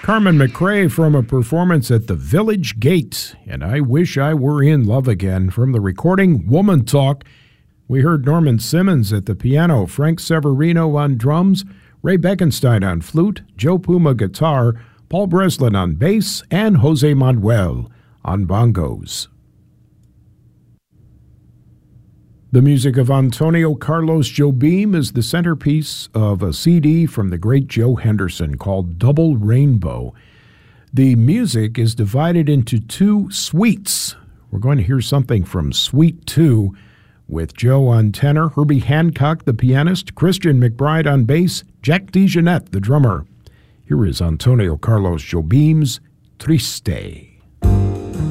Carmen McRae from a performance at the Village Gate, and I Wish I Were in Love Again from the recording Woman Talk. We heard Norman Simmons at the piano, Frank Severino on drums, Ray Beckenstein on flute, Joe Puma guitar, Paul Breslin on bass, and Jose Manuel on bongos. The music of Antonio Carlos Jobim is the centerpiece of a CD from the great Joe Henderson called Double Rainbow. The music is divided into two suites. We're going to hear something from Suite 2 with Joe on tenor, Herbie Hancock the pianist, Christian McBride on bass, Jack DeJohnette the drummer. Here is Antonio Carlos Jobim's Triste.